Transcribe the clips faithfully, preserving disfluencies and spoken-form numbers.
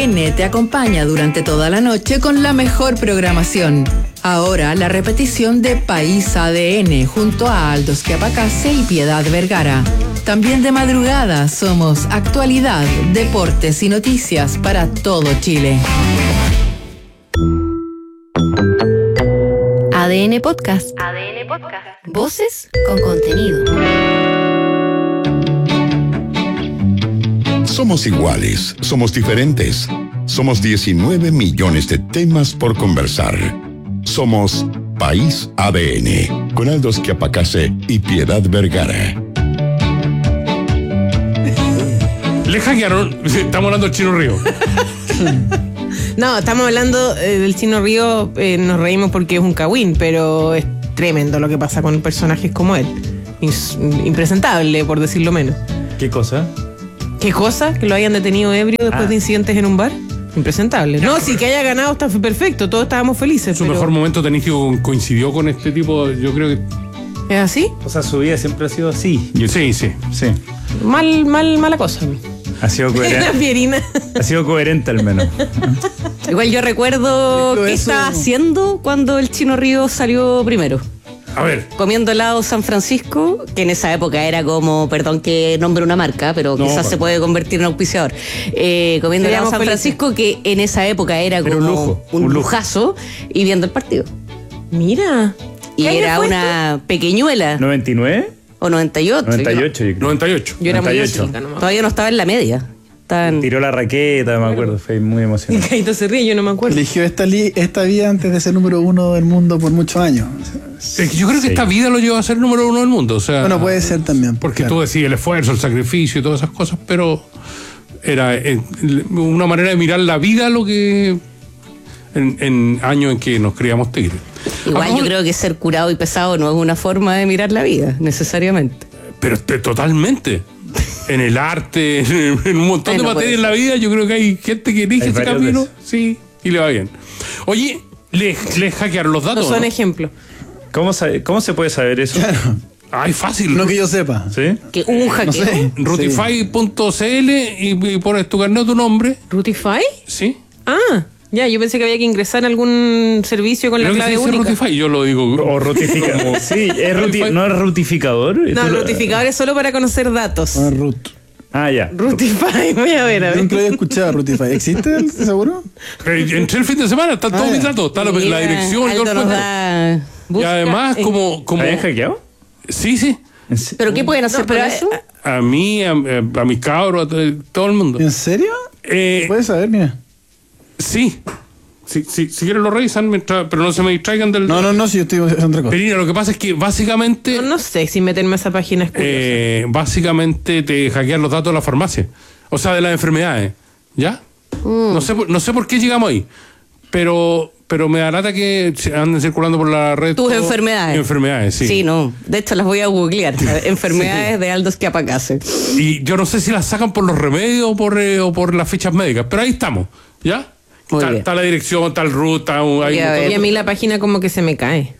N te acompaña durante toda la noche con la mejor programación. Ahora la repetición de País A D N junto a Aldos Quiapacase y Piedad Vergara. También de madrugada somos actualidad, deportes y noticias para todo Chile. A D N Podcast. A D N Podcast. Voces con contenido. Somos iguales, somos diferentes. Somos diecinueve millones de temas por conversar. Somos País A D N, con Aldos Quiapacase y Piedad Vergara. Le hackearon, estamos hablando del Chino Río. No, estamos hablando eh, del Chino Río, eh, nos reímos porque es un cagüín, pero es tremendo lo que pasa con personajes como él. Ins- impresentable, por decirlo menos. ¿Qué cosa? ¿Qué cosa? ¿Que lo hayan detenido ebrio después Ah. de incidentes en un bar? Impresentable. No, sí, que haya ganado está perfecto, todos estábamos felices. Su pero... mejor momento tenístico coincidió con este tipo, yo creo que... ¿Es así? O sea, su vida siempre ha sido así. Sí, sí. Sí. Mal, mal, mala cosa. Ha sido La coherente. Pierina. Ha sido coherente al menos. Igual yo recuerdo Pero qué eso- estaba haciendo cuando el Chino Río salió primero. A ver, Comiendo helado San Francisco, que en esa época era como, perdón que nombre una marca, pero No, quizás bueno. se puede convertir en auspiciador. Eh, comiendo helado Seríamos San felices. Francisco, que en esa época era Pero como un lujo, un, un lujo. lujazo, y viendo el partido. Mira. Y ¿Qué año era fue una pequeñuela, ¿noventa y nueve? o noventa y ocho. noventa y ocho, yo creo. noventa y ocho. Yo era muy noventa y ocho. chica, no me Todavía no estaba en la media. Estaba en- Tiró la raqueta, me acuerdo. Fue muy emocionante. Caíto se ríe, yo no me acuerdo. Eligió esta, li- esta vida antes de ser número uno del mundo por muchos años. Es que yo creo que Sí. esta vida lo lleva a ser número uno del mundo. O sea, Bueno, puede ser también. porque claro. tú decís el esfuerzo, el sacrificio y todas esas cosas, pero era eh, una manera de mirar la vida lo que en, en años en que nos criamos tigres. Igual Ah, yo creo que ser curado y pesado no es una forma de mirar la vida, necesariamente. Pero este, totalmente. En el arte, en, en un montón Bueno, de materias en puede la vida, yo creo que hay gente que elige Hay ese varios camino, de esos. sí, y le va bien. Oye, ¿le, le hackearon los No datos? son ¿no? ejemplos. ¿Cómo, sabe- ¿Cómo se puede saber eso? Claro, Ay, fácil. no que yo sepa. ¿Sí? Que hubo un No hackeo. sé. Rutify punto c l y, y pones tu carnet o tu nombre, ¿Rutify? ¿sí? Ah, ya, yo pensé que había que ingresar a algún servicio con Creo la que clave se dice única. Rutify, yo lo digo. O rutificador. Sí, es ruti- no es rutificador. No, Tú el lo- rutificador es solo para conocer datos. Ah, Root. Ah, ya. Rutify, voy a ver, a ver. Nunca lo había escuchado, Rutify. ¿Existe el seguro? Eh, Entré el fin de semana, están todos Ah, mis ya. datos, está la, la Mira, dirección y todo Aldo el nos cuento. da- Y Busca además, en- como, como. ¿Habían hackeado? Sí, sí. ¿En se- ¿Pero qué pueden hacer No, pero para eso? A mí, a, a mis cabros, a to- todo el mundo. ¿En serio? Eh, Puedes saber, mira. sí. Sí, sí, si quieren lo revisan, mientras- pero no se me distraigan del. No, no, no, si yo estoy haciendo otra cosa. Perina, lo que pasa es que básicamente. No, no sé si meterme a esa página es curiosa. eh, básicamente te hackean los datos de la farmacia. O sea, de las enfermedades. ¿Ya? Mm. No sé, por- no sé por qué llegamos ahí. Pero, pero me da lata que se anden circulando por la red. Tus todo- enfermedades. Enfermedades, sí. Sí, no. De hecho, las voy a googlear. Enfermedades de Aldos Quiapacase. Y yo no sé si las sacan por los remedios o por, eh, o por las fichas médicas. Pero ahí estamos. ¿Ya? Muy Está, bien. está la dirección, está el root, está un- hay Voy a un montón ver. de- Y a mí la página como que se me cae.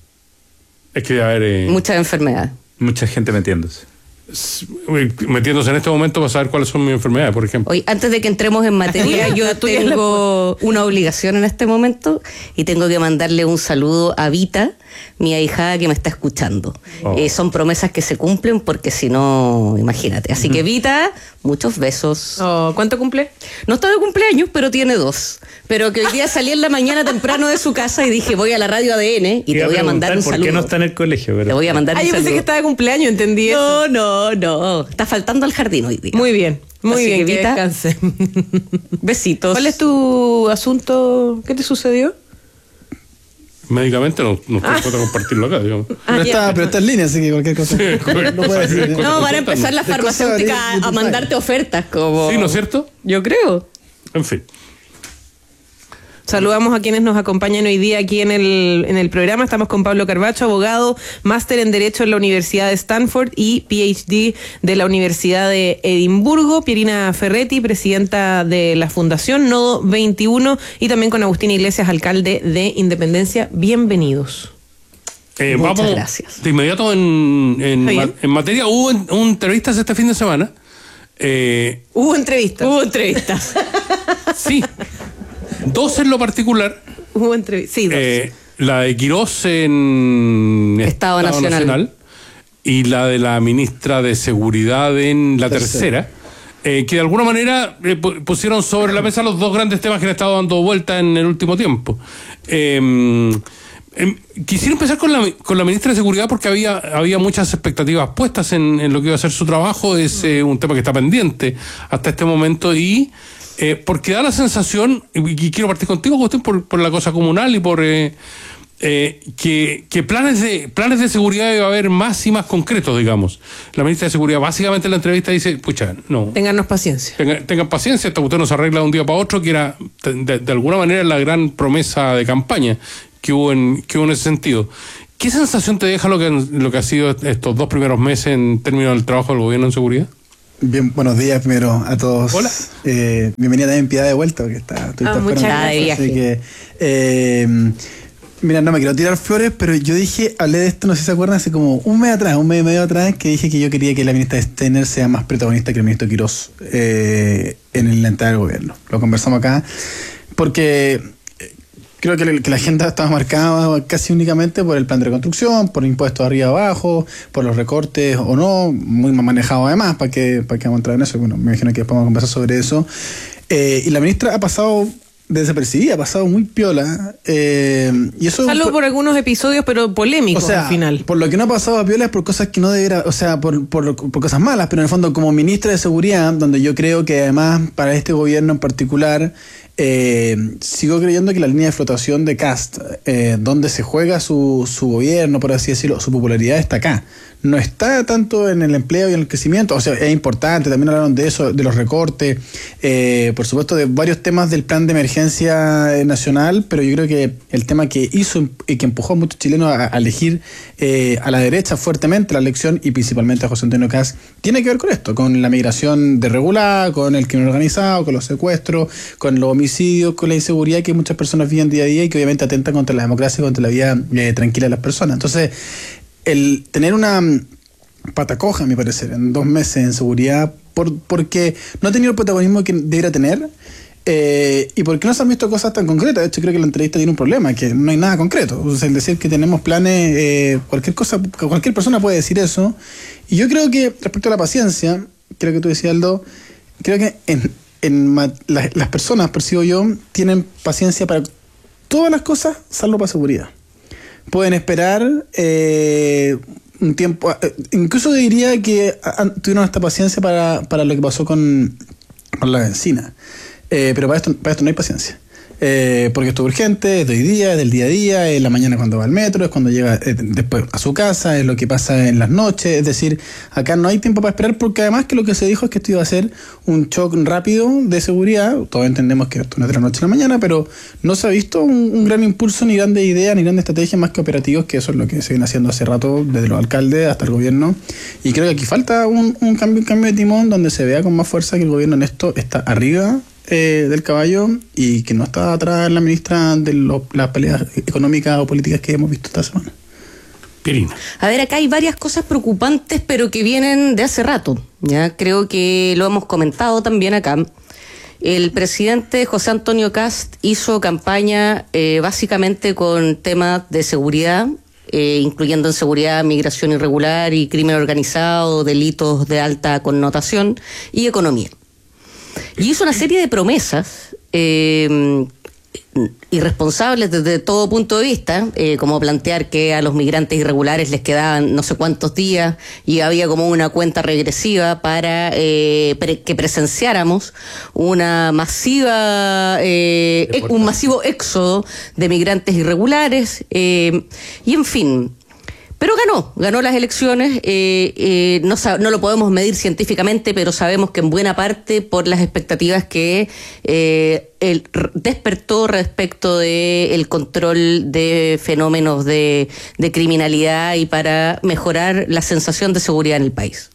Es que, a ver, eh, Muchas enfermedades. Mucha gente metiéndose. s- metiéndose en este momento para saber cuáles son mis enfermedades, por ejemplo. Oye, antes de que entremos en materia, yo La tuya es la- tengo una obligación en este momento y tengo que mandarle un saludo a Vita, mi ahijada que me está escuchando. Oh. Eh, son promesas que se cumplen porque si no, imagínate. Así que Vita, muchos besos. Oh, ¿cuánto cumple? No está de cumpleaños, pero tiene dos. Pero que hoy día salí en la mañana temprano de su casa y dije, voy a la radio A D N y Iba te voy a mandar preguntar un ¿Por saludo. qué no está en el colegio? Pero... Te voy a mandar Ah, un yo pensé saludo. que estaba de cumpleaños, entendí eso. No, no, no. Está faltando al jardín hoy día. Muy bien, muy Así bien, que, que Vita, descanse. Besitos. ¿Cuál es tu asunto? ¿Qué te sucedió? Médicamente no, no estoy puedo compartirlo acá, digamos. Pero, Ah, ya. está, pero está en línea, así que cualquier cosa. correcto. Lo puede decir. ¿eh? No, van a empezar las De cosas farmacéuticas de- a, de a tu mandarte ofertas como... Sí, ¿no es cierto? Yo creo. En fin. Saludamos a quienes nos acompañan hoy día aquí en el, en el programa. Estamos con Pablo Carbacho, abogado, máster en Derecho en la Universidad de Stanford y P H D de la Universidad de Edimburgo. Pierina Ferretti, presidenta de la Fundación Nodo veintiuno, y también con Agustín Iglesias, alcalde de Independencia. Bienvenidos. Eh, Muchas vamos gracias. de inmediato en, en, ¿Está bien? ma- en materia. Hubo en- un entrevistas este fin de semana. Eh, Hubo entrevistas. Hubo entrevistas. Sí. Dos en lo particular. Hubo entrevistas. Sí, dos. Eh, la de Quirós en Estado, Estado Nacional. Nacional y la de la ministra de Seguridad en la tercera, tercera eh, que de alguna manera eh, pusieron sobre la mesa los dos grandes temas que han estado dando vuelta en el último tiempo. Eh, eh, quisiera empezar con la, con la ministra de Seguridad porque había, había muchas expectativas puestas en, en lo que iba a ser su trabajo. Es eh, un tema que está pendiente hasta este momento y eh, porque da la sensación, y, y quiero partir contigo, Agustín, por, por la cosa comunal y por... Eh, Eh, que, que planes de planes de seguridad iba a haber más y más concretos, digamos. La ministra de Seguridad básicamente en la entrevista dice, pucha, no. Téngannos paciencia. Tengan, tengan paciencia, esta cuestión no se arregla de un día para otro, que era de, de alguna manera la gran promesa de campaña que hubo en, que hubo en ese sentido. ¿Qué sensación te deja lo que, lo que ha sido estos dos primeros meses en términos del trabajo del gobierno en seguridad? Bien, buenos días primero a todos. Hola. Eh, bienvenida también Piedad de vuelta, porque está... Ah, muchas gracias. Así que... Eh, Mira, no me quiero tirar flores, pero yo dije, hablé de esto, no sé si se acuerdan, hace como un mes atrás, un mes y medio atrás, que dije que yo quería que la ministra Steiner sea más protagonista que el ministro Quirós eh, en la entrada del gobierno. Lo conversamos acá, porque creo que, que la agenda estaba marcada casi únicamente por el plan de reconstrucción, por impuestos arriba abajo, por los recortes o no, muy mal manejado además, para que, para que vamos a entrar en eso. Bueno, me imagino que después vamos a conversar sobre eso. Eh, y la ministra ha pasado... desapercibida, ha pasado muy piola. Eh, y eso Salvo por, por algunos episodios, pero polémicos, o sea, al final. Por lo que no ha pasado a piola es por cosas que no debería, o sea, por, por, por cosas malas, pero en el fondo como ministra de Seguridad, donde yo creo que además para este gobierno en particular, eh, sigo creyendo que la línea de flotación de Kast, eh, donde se juega su, su gobierno, por así decirlo, su popularidad está acá. No está tanto en el empleo y en el crecimiento, o sea, es importante, también hablaron de eso, de los recortes, eh, por supuesto de varios temas del plan de emergencia nacional, pero yo creo que el tema que hizo y que empujó a muchos chilenos a, a elegir eh, a la derecha fuertemente la elección y principalmente a José Antonio Kast, tiene que ver con esto, con la migración desregulada, con el crimen organizado, con los secuestros, con los homicidios, con la inseguridad que muchas personas viven día a día y que obviamente atentan contra la democracia y contra la vida eh, tranquila de las personas. Entonces, el tener una pata coja, a mi parecer, en dos meses en seguridad, por, porque no ha tenido el protagonismo que debería tener, eh, y porque no se han visto cosas tan concretas. De hecho, creo que la entrevista tiene un problema, que no hay nada concreto. O sea, el decir que tenemos planes, eh, cualquier cosa, cualquier persona puede decir eso. Y yo creo que, respecto a la paciencia, creo que tú decías, Aldo, creo que en, en la, las personas, percibo yo, tienen paciencia para todas las cosas, salvo para seguridad. Pueden esperar eh, un tiempo, eh, incluso diría que han, tuvieron esta paciencia para, para lo que pasó con, con la benzina, eh, pero para esto, para esto no hay paciencia. Eh, porque esto es urgente, es de hoy día, es del día a día, es la mañana cuando va al metro, es cuando llega eh, después a su casa, es lo que pasa en las noches. Es decir, acá no hay tiempo para esperar, porque además que lo que se dijo es que esto iba a ser un shock rápido de seguridad. Todos entendemos que esto no es de la noche a la mañana, pero no se ha visto un, un gran impulso, ni grandes ideas, ni grandes estrategias más que operativos, que eso es lo que se viene haciendo hace rato, desde los alcaldes hasta el gobierno. Y creo que aquí falta un, un cambio, un cambio de timón donde se vea con más fuerza que el gobierno en esto está arriba Eh, del caballo y que no está atrás la ministra de lo, las peleas económicas o políticas que hemos visto esta semana. Pirina. A ver, acá hay varias cosas preocupantes, pero que vienen de hace rato. Ya creo que lo hemos comentado también acá. El presidente José Antonio Kast hizo campaña eh, básicamente con temas de seguridad, eh, incluyendo en seguridad, migración irregular y crimen organizado, delitos de alta connotación y economía. Y hizo una serie de promesas eh, irresponsables desde todo punto de vista, eh, como plantear que a los migrantes irregulares les quedaban no sé cuántos días y había como una cuenta regresiva para eh, pre- que presenciáramos una masiva, eh, un masivo éxodo de migrantes irregulares, eh, y en fin. Pero ganó, ganó las elecciones, eh, eh, no, no lo podemos medir científicamente, pero sabemos que en buena parte por las expectativas que eh, él despertó respecto del control de fenómenos de, de criminalidad y para mejorar la sensación de seguridad en el país.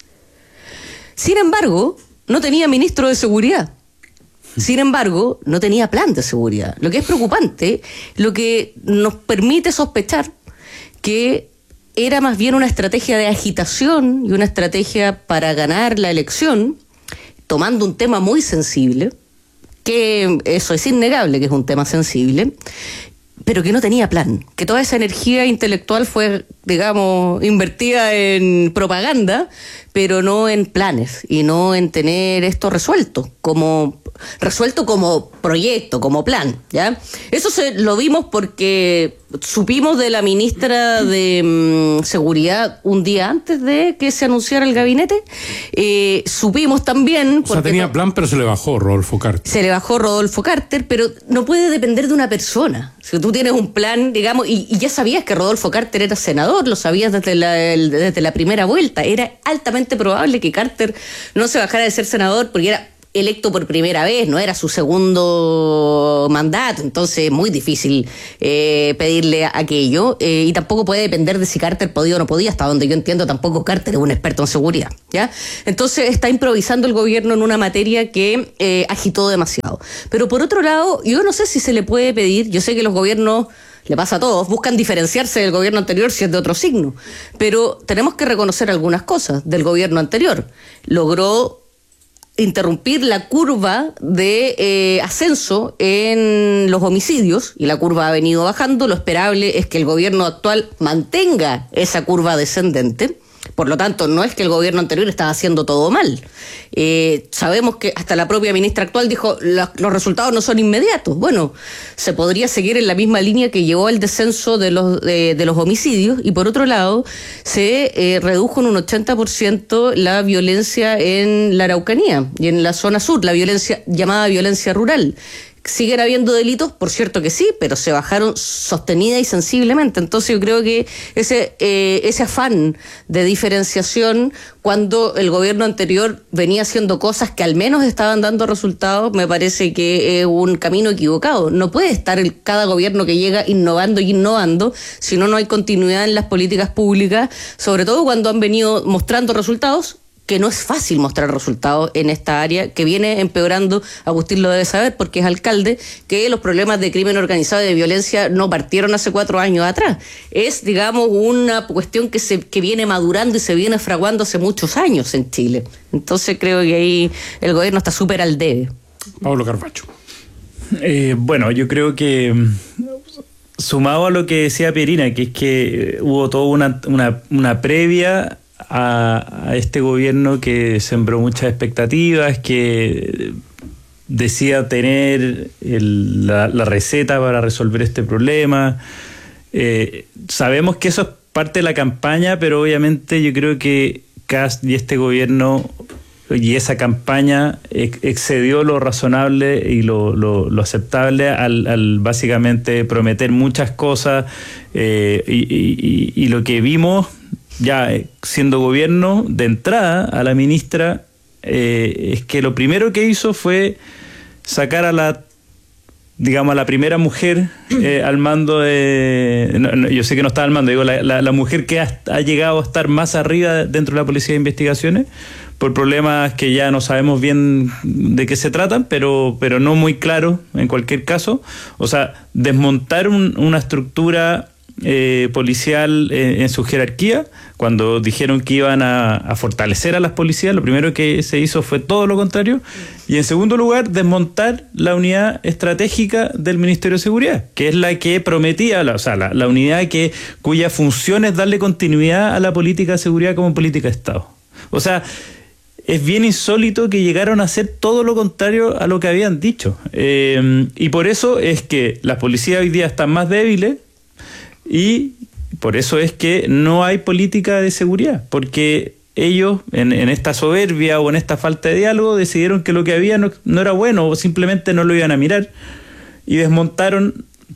Sin embargo, no tenía ministro de seguridad. Sin embargo, no tenía plan de seguridad, lo que es preocupante, lo que nos permite sospechar que era más bien una estrategia de agitación y una estrategia para ganar la elección, tomando un tema muy sensible, que eso es innegable, que es un tema sensible, pero que no tenía plan, que toda esa energía intelectual fue, digamos, invertida en propaganda, pero no en planes y no en tener esto resuelto, como resuelto como proyecto, como plan, ¿ya? Eso se, lo vimos porque supimos de la ministra de um, Seguridad un día antes de que se anunciara el gabinete. Eh, supimos también... O sea, tenía plan, pero se le bajó Rodolfo Carter. Se le bajó Rodolfo Carter, pero no puede depender de una persona. Si tú tienes un plan, digamos, y, y ya sabías que Rodolfo Carter era senador, lo sabías desde la, el, desde la primera vuelta, era altamente probable que Carter no se bajara de ser senador porque era electo por primera vez, no era su segundo mandato, entonces es muy difícil eh, pedirle aquello, eh, y tampoco puede depender de si Carter podía o no podía, hasta donde yo entiendo tampoco Carter es un experto en seguridad, ¿ya? Entonces está improvisando el gobierno en una materia que eh, agitó demasiado. Pero por otro lado, yo no sé si se le puede pedir, yo sé que los gobiernos, le pasa a todos, buscan diferenciarse del gobierno anterior si es de otro signo, pero tenemos que reconocer algunas cosas del gobierno anterior. Logró interrumpir la curva de eh, ascenso en los homicidios, y la curva ha venido bajando. Lo esperable es que el gobierno actual mantenga esa curva descendente. Por lo tanto, no es que el gobierno anterior estaba haciendo todo mal. Eh, sabemos que hasta la propia ministra actual dijo los, los resultados no son inmediatos. Bueno, se podría seguir en la misma línea que llevó al descenso de los, de, de los homicidios, y por otro lado, se eh, redujo en un ochenta por ciento la violencia en la Araucanía y en la zona sur, la violencia llamada violencia rural. ¿Siguen habiendo delitos? Por cierto que sí, pero se bajaron sostenida y sensiblemente. Entonces yo creo que ese eh, ese afán de diferenciación, cuando el gobierno anterior venía haciendo cosas que al menos estaban dando resultados, me parece que es un camino equivocado. No puede estar el, cada gobierno que llega innovando y innovando, si no, no hay continuidad en las políticas públicas, sobre todo cuando han venido mostrando resultados, que no es fácil mostrar resultados en esta área, que viene empeorando. Agustín lo debe saber porque es alcalde, que los problemas de crimen organizado y de violencia no partieron hace cuatro años atrás. Es, digamos, una cuestión que se que viene madurando y se viene fraguando hace muchos años en Chile. Entonces creo que ahí el gobierno está súper al debe. Pablo Carvacho. Eh, bueno, yo creo que, sumado a lo que decía Pierina, que es que hubo toda una, una, una previa A, a este gobierno que sembró muchas expectativas, que decía tener el, la, la receta para resolver este problema. Eh, sabemos que eso es parte de la campaña, pero obviamente yo creo que Kast y este gobierno y esa campaña ex, excedió lo razonable y lo, lo, lo aceptable al, al básicamente prometer muchas cosas, eh, y, y, y lo que vimos ya siendo gobierno de entrada a la ministra, eh, es que lo primero que hizo fue sacar a la, digamos, a la primera mujer eh, al mando de... No, no, yo sé que no está al mando, digo, la, la, la mujer que ha, ha llegado a estar más arriba dentro de la Policía de Investigaciones, por problemas que ya no sabemos bien de qué se tratan, pero, pero no muy claro en cualquier caso. O sea, desmontar un, una estructura Eh, policial eh, en su jerarquía. Cuando dijeron que iban a, a fortalecer a las policías, lo primero que se hizo fue todo lo contrario. Y en segundo lugar, desmontar la unidad estratégica del Ministerio de Seguridad, que es la que prometía, la, o sea, la, la unidad que cuya función es darle continuidad a la política de seguridad como política de Estado. O sea, es bien insólito que llegaron a hacer todo lo contrario a lo que habían dicho. Eh, y por eso es que las policías hoy día están más débiles, y por eso es que no hay política de seguridad, porque ellos en, en esta soberbia o en esta falta de diálogo decidieron que lo que había no, no era bueno, o simplemente no lo iban a mirar, y desmontaron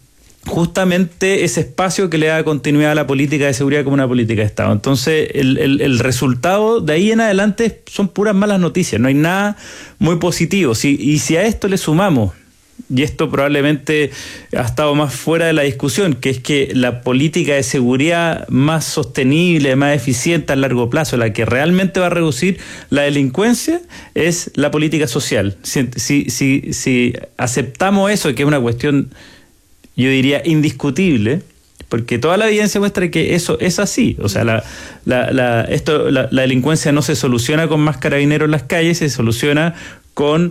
justamente ese espacio que le da continuidad a la política de seguridad como una política de Estado. Entonces el, el, el resultado de ahí en adelante son puras malas noticias, no hay nada muy positivo. Si, y si a esto le sumamos, y esto probablemente ha estado más fuera de la discusión, que es que la política de seguridad más sostenible, más eficiente a largo plazo, la que realmente va a reducir la delincuencia, es la política social. Si, si, si, si aceptamos eso, que es una cuestión, yo diría, indiscutible, porque toda la evidencia muestra que eso es así. O sea, la, la, la, esto, la, la delincuencia no se soluciona con más carabineros en las calles, se soluciona con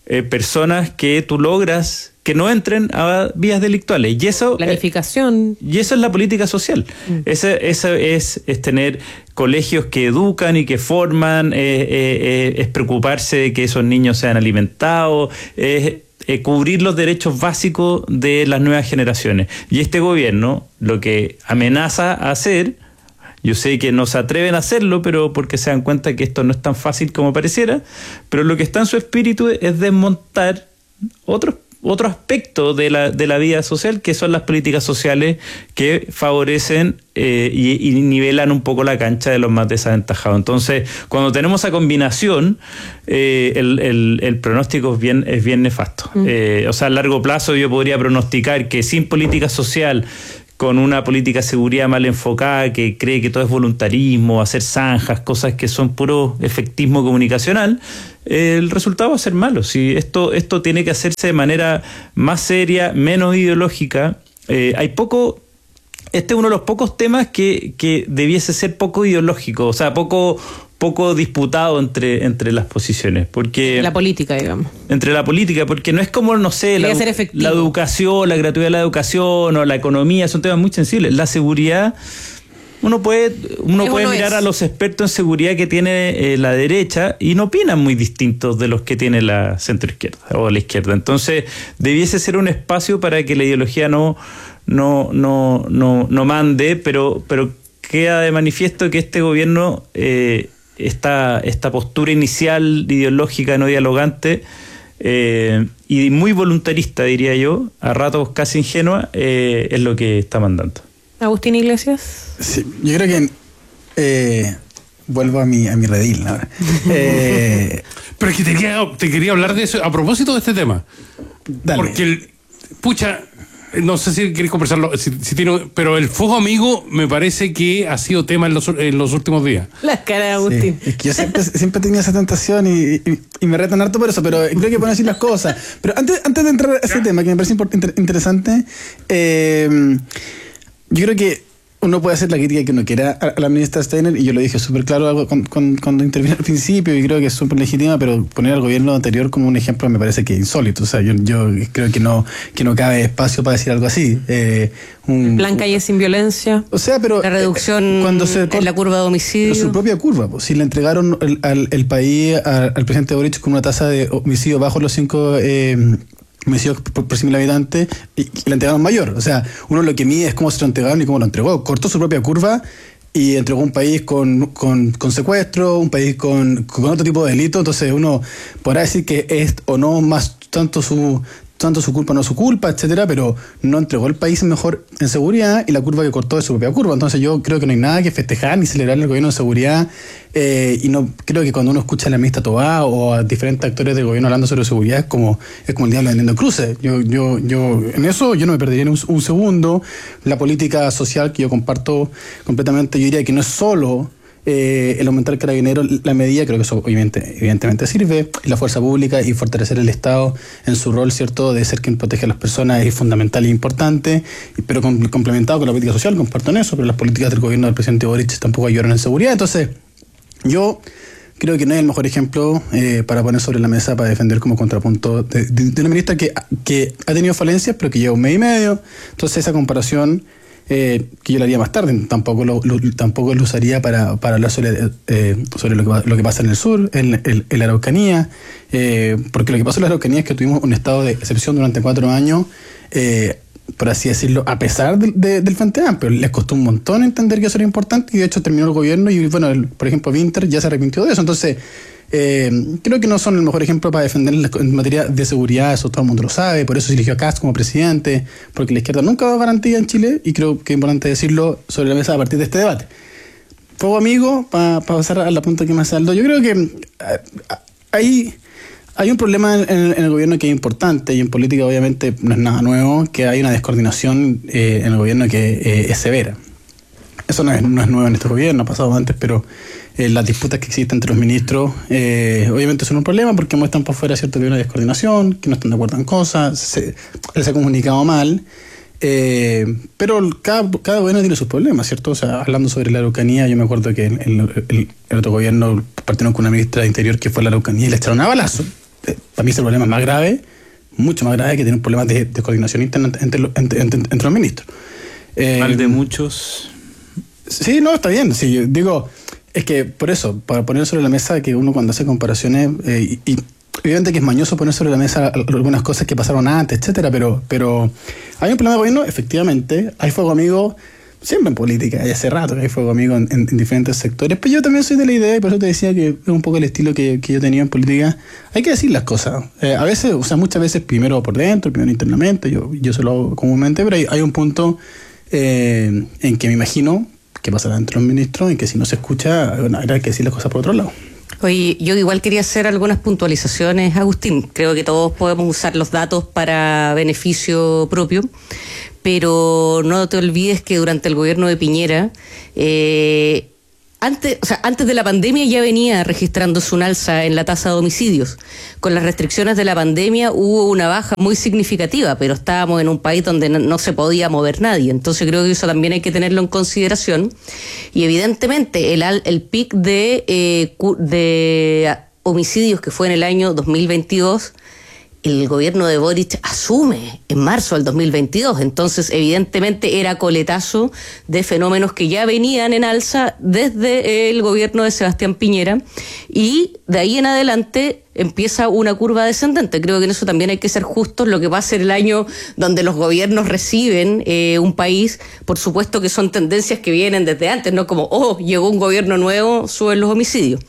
eh, personas que tú logras que no entren a vías delictuales. Y eso, planificación. Eh, y eso es la política social. Mm. Ese, eso es, es tener colegios que educan y que forman, eh, eh, eh, es preocuparse de que esos niños sean alimentados, es eh, cubrir los derechos básicos de las nuevas generaciones. Y este gobierno lo que amenaza a hacer, yo sé que no se atreven a hacerlo, pero porque se dan cuenta que esto no es tan fácil como pareciera, pero lo que está en su espíritu es desmontar otros otro aspecto de la, de la vida social, que son las políticas sociales que favorecen eh, y, y nivelan un poco la cancha de los más desaventajados. Entonces, cuando tenemos esa combinación, eh, el, el, el pronóstico es bien, es bien nefasto. Mm. Eh, o sea, a largo plazo yo podría pronosticar que sin política social, con una política de seguridad mal enfocada, que cree que todo es voluntarismo, hacer zanjas, cosas que son puro efectismo comunicacional, el resultado va a ser malo. Si esto, esto tiene que hacerse de manera más seria, menos ideológica. Eh, hay poco, este es uno de los pocos temas que, que debiese ser poco ideológico, o sea, poco, poco disputado entre, entre las posiciones. Porque la política, digamos. Entre la política, porque no es como, no sé, la, la educación, la gratuidad de la educación o la economía, son temas muy sensibles. La seguridad, uno puede, uno puede uno mirar es. a los expertos en seguridad que tiene eh, la derecha y no opinan muy distintos de los que tiene la centroizquierda o la izquierda. Entonces, debiese ser un espacio para que la ideología no, no, no, no, no mande, pero, pero queda de manifiesto que este gobierno, eh, esta, esta postura inicial ideológica no dialogante eh, y muy voluntarista, diría yo, a ratos casi ingenua, eh, es lo que está mandando. Agustín Iglesias. Sí, yo creo que eh, vuelvo a mi, a mi redil ahora. eh, Pero es que te quería, te quería hablar de eso a propósito de este tema. Dale. Porque, el, pucha, no sé si queréis conversarlo, si, si tiene, pero el fuego amigo me parece que ha sido tema en los, en los últimos días. Las caras de Agustín. Sí, es que yo siempre, siempre tenía esa tentación y, y, y me retan harto por eso, pero creo que pueden decir las cosas. Pero antes, antes de entrar a ese tema, que me parece inter, interesante, eh, yo creo que uno puede hacer la crítica que uno quiera a la ministra Steiner, y yo lo dije súper claro cuando, cuando, cuando intervine al principio, y creo que es súper legítima, pero poner al gobierno anterior como un ejemplo me parece que es insólito. O sea, yo, yo creo que no, que no cabe espacio para decir algo así. Eh, un, Blanca y es sin violencia. O sea, pero la reducción eh, cuando se, en la curva de homicidio. Su propia curva, pues, si le entregaron el, al, el país al, al presidente Boric con una tasa de homicidio bajo los cinco eh, homicidios por, por cien mil habitantes, y, y le entregaron mayor. O sea, uno lo que mide es cómo se lo entregaron y cómo lo entregó. Cortó su propia curva y entregó un país con, con, con secuestro, un país con, con otro tipo de delito. Entonces uno podrá decir que es o no más tanto su tanto su culpa o no su culpa, etcétera, pero no entregó el país mejor en seguridad, y la curva que cortó es su propia curva. Entonces yo creo que no hay nada que festejar ni celebrar el gobierno de seguridad, eh, y no creo que cuando uno escucha a la ministra Tobá o a diferentes actores del gobierno hablando sobre seguridad es como es como el diablo vendiendo cruces. Yo yo yo en eso yo no me perdería ni un, un segundo. La política social que yo comparto completamente, yo diría que no es solo Eh, el aumentar el carabinero, la medida, creo que eso obviamente, evidentemente sirve, y la fuerza pública y fortalecer el Estado en su rol, ¿cierto?, de ser quien protege a las personas es fundamental e importante, pero con, complementado con la política social, comparto en eso, pero las políticas del gobierno del presidente Boric tampoco ayudaron en seguridad. Entonces, yo creo que no es el mejor ejemplo eh, para poner sobre la mesa, para defender como contrapunto de, de, de una ministra que, que ha tenido falencias, pero que lleva un mes y medio. Entonces, esa comparación Eh, que yo lo haría más tarde, tampoco lo, lo, tampoco lo usaría para, para hablar sobre, eh, sobre lo, que, lo que pasa en el sur, en, en, en la Araucanía, eh, porque lo que pasó en la Araucanía es que tuvimos un estado de excepción durante cuatro años, eh, por así decirlo, a pesar de, de, del Frente Amplio. Les costó un montón entender que eso era importante, y de hecho terminó el gobierno y, bueno, el, por ejemplo, Winter ya se arrepintió de eso. Entonces, Eh, creo que no son el mejor ejemplo para defender en materia de seguridad, eso todo el mundo lo sabe, por eso se eligió a Kast como presidente, porque la izquierda nunca ha dado garantía en Chile, y creo que es importante decirlo sobre la mesa a partir de este debate. Fuego amigo, para pa pasar a la punta que más saldo, yo creo que eh, hay, hay un problema en, en el gobierno que es importante, y en política obviamente no es nada nuevo, que hay una descoordinación eh, en el gobierno que eh, es severa. Eso no es, no es nuevo en este gobierno, ha pasado antes, pero Eh, las disputas que existen entre los ministros eh, obviamente son un problema, porque muestran para afuera, cierto, que hay una descoordinación, que no están de acuerdo en cosas, se, les ha comunicado mal, eh, pero cada, cada gobierno tiene sus problemas, ¿cierto? O sea, hablando sobre la Araucanía, yo me acuerdo que el, el, el, el otro gobierno partieron con una ministra de Interior que fue a la Araucanía y le echaron a balazo, eh, para mí ese problema es más grave, mucho más grave, que tiene problemas de, de coordinación interna entre, entre, entre, entre los ministros. Eh, Mal de muchos. Sí, no, está bien. Sí, yo digo, es que por eso, para poner sobre la mesa que uno cuando hace comparaciones, eh, y, y evidente que es mañoso poner sobre la mesa algunas cosas que pasaron antes, etcétera, pero, pero hay un problema de gobierno, efectivamente, hay fuego amigo siempre en política, y hace rato que hay fuego amigo en, en, en diferentes sectores, pero yo también soy de la idea, y por eso te decía que es un poco el estilo que, que yo tenía en política, hay que decir las cosas. Eh, a veces, o sea, muchas veces primero por dentro, primero internamente, yo, yo se lo hago comúnmente, pero hay, hay un punto eh, en que me imagino que pasará entre los ministros, en que si no se escucha, bueno, habrá que decir las cosas por otro lado. Oye, yo igual quería hacer algunas puntualizaciones, Agustín. Creo que todos podemos usar los datos para beneficio propio, pero no te olvides que durante el gobierno de Piñera, eh, antes, o sea, antes de la pandemia ya venía registrándose un alza en la tasa de homicidios. Con las restricciones de la pandemia hubo una baja muy significativa, pero estábamos en un país donde no, no se podía mover nadie. Entonces creo que eso también hay que tenerlo en consideración. Y evidentemente el, el pic de, eh, de homicidios que fue en el año dos mil veintidós, el gobierno de Boric asume en marzo del dos mil veintidós, entonces evidentemente era coletazo de fenómenos que ya venían en alza desde el gobierno de Sebastián Piñera, y de ahí en adelante empieza una curva descendente. Creo que en eso también hay que ser justos. Lo que va a ser el año donde los gobiernos reciben eh, un país, por supuesto que son tendencias que vienen desde antes, no como, oh, llegó un gobierno nuevo, suben los homicidios.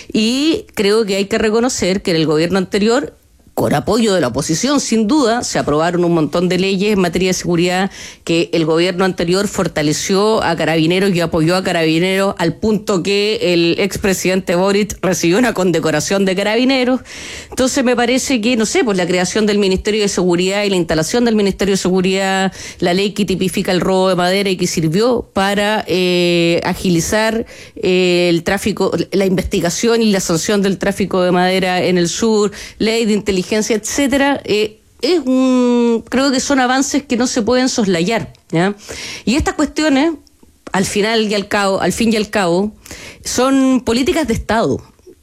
Y creo que hay que reconocer que en el gobierno anterior, con apoyo de la oposición, sin duda, se aprobaron un montón de leyes en materia de seguridad, que el gobierno anterior fortaleció a Carabineros y apoyó a Carabineros al punto que el expresidente Boric recibió una condecoración de Carabineros. Entonces me parece que, no sé, pues la creación del Ministerio de Seguridad y la instalación del Ministerio de Seguridad, la ley que tipifica el robo de madera y que sirvió para eh, agilizar eh, el tráfico, la investigación y la sanción del tráfico de madera en el sur, ley de inteligencia, etcétera, eh, es un, creo que son avances que no se pueden soslayar, ¿ya? Y estas cuestiones, al final y al cabo, al fin y al cabo, son políticas de Estado,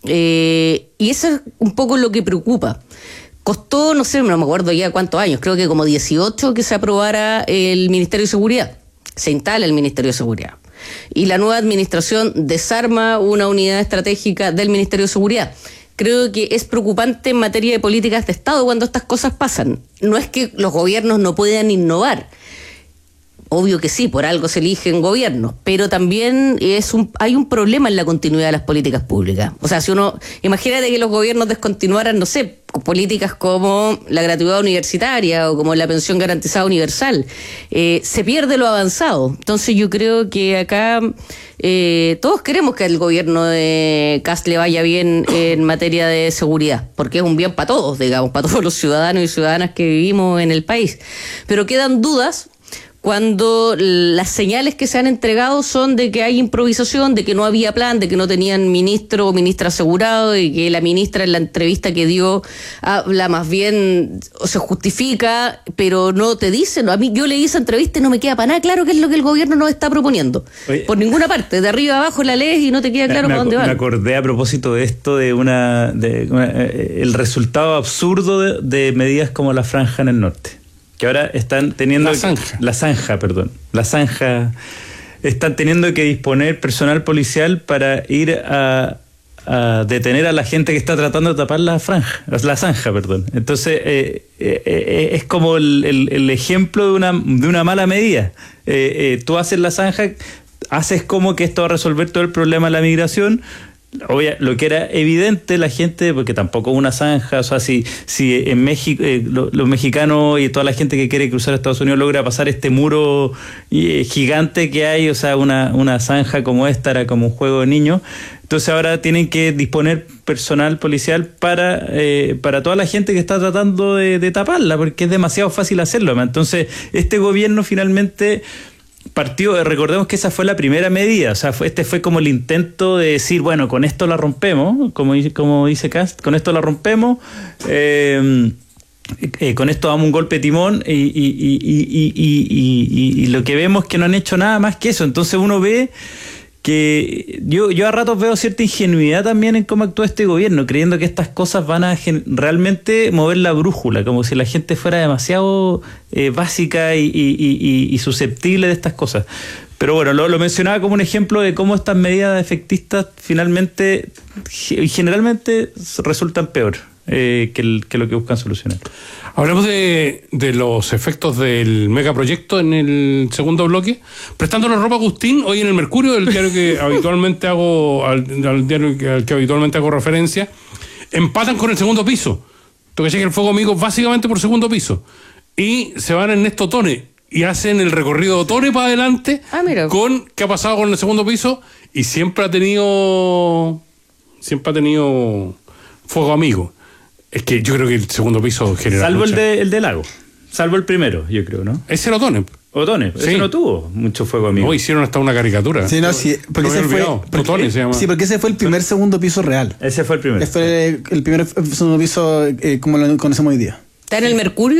eh, y eso es un poco lo que preocupa. Costó, no sé, no me acuerdo ya cuántos años, creo que como dieciocho, que se aprobara el Ministerio de Seguridad, se instala el Ministerio de Seguridad, y la nueva administración desarma una unidad estratégica del Ministerio de Seguridad. Creo que es preocupante en materia de políticas de Estado cuando estas cosas pasan. No es que los gobiernos no puedan innovar. Obvio que sí, por algo se eligen gobiernos, pero también es un, hay un problema en la continuidad de las políticas públicas. O sea, si uno, imagínate que los gobiernos descontinuaran, no sé, políticas como la gratuidad universitaria o como la pensión garantizada universal, eh, se pierde lo avanzado. Entonces yo creo que acá eh, todos queremos que al gobierno de Kast le vaya bien en materia de seguridad, porque es un bien para todos, digamos, para todos los ciudadanos y ciudadanas que vivimos en el país. Pero quedan dudas cuando las señales que se han entregado son de que hay improvisación, de que no había plan, de que no tenían ministro o ministra asegurado, y que la ministra en la entrevista que dio habla más bien, o se justifica, pero no te dice. A mí, yo leí esa entrevista y no me queda para nada claro qué es lo que el gobierno nos está proponiendo. Oye, por ninguna parte, de arriba a abajo la lees y no te queda claro me, para dónde va. Me acordé a propósito de esto, de una, de una eh, el resultado absurdo de, de medidas como la franja en el norte, que ahora están teniendo... La zanja. La zanja, perdón. La zanja. Están teniendo que disponer personal policial para ir a, a detener a la gente que está tratando de tapar la franja, la zanja, perdón. Entonces, eh, eh, eh, es como el, el, el ejemplo de una, de una mala medida. Eh, eh, tú haces la zanja, haces como que esto va a resolver todo el problema de la migración. Obvia, lo que era evidente, la gente, porque tampoco una zanja, o sea, si, si en México eh, lo, los mexicanos y toda la gente que quiere cruzar a Estados Unidos logra pasar este muro eh, gigante que hay, o sea, una, una zanja como esta era como un juego de niños. Entonces ahora tienen que disponer personal policial para eh, para toda la gente que está tratando de, de taparla, porque es demasiado fácil hacerlo. Entonces este gobierno finalmente partió, recordemos que esa fue la primera medida, o sea, fue, este fue como el intento de decir, bueno, con esto la rompemos, como, como dice Kast, con esto la rompemos, eh, eh, con esto damos un golpe de timón, y, y, y, y, y, y, y, y lo que vemos es que no han hecho nada más que eso. Entonces uno ve que yo, yo a ratos veo cierta ingenuidad también en cómo actúa este gobierno, creyendo que estas cosas van a gen- realmente mover la brújula, como si la gente fuera demasiado eh, básica y, y, y, y susceptible de estas cosas. Pero bueno, lo, lo mencionaba como un ejemplo de cómo estas medidas efectistas finalmente, generalmente resultan peor eh, que, el, que lo que buscan solucionar. Hablemos de, de los efectos del megaproyecto en el segundo bloque. Prestando la ropa, Agustín, hoy en el Mercurio, el diario que habitualmente hago, al, al diario que, al que habitualmente hago referencia, empatan con el segundo piso. Tú que el Fuego Amigo básicamente por segundo piso. Y se van en Ernesto Tone y hacen el recorrido de Tone para adelante ah, mira. con qué ha pasado con el segundo piso, y siempre ha tenido siempre ha tenido Fuego Amigo. Es que yo creo que el segundo piso genera Salvo mucha... el de, el de Lago. Salvo el primero, yo creo, ¿no? Ese era Otone. Otone, Sí. ese no tuvo mucho Fuego Amigo. No, hicieron hasta una caricatura. Sí, no, sí, porque Lo había ese fue, olvidado. porque- Otone se llama. sí, porque ese fue el primer segundo piso real. Ese fue el primero. Ese fue el primer segundo piso eh, como lo conocemos hoy día. Está en el Mercurio.